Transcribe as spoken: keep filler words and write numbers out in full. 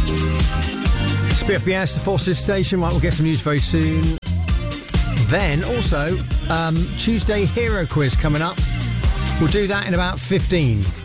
It's B F B S, the Forces Station. Right, we'll get some news very soon. Then, also, um, Tuesday Hero Quiz coming up. We'll do that in about fifteen.